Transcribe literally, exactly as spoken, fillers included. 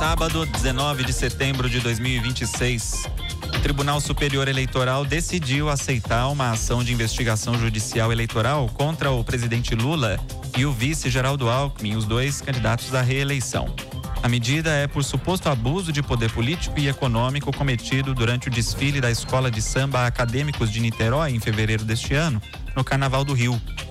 Sábado, dezenove de setembro de dois mil e vinte e seis. O Tribunal Superior Eleitoral decidiu aceitar uma ação de investigação judicial eleitoral contra o presidente Lula e o vice Geraldo Alckmin, os dois candidatos à reeleição. A medida é por suposto abuso de poder político e econômico cometido durante o desfile da Escola de Samba Acadêmicos de Niterói, em fevereiro deste ano, no Carnaval do Rio.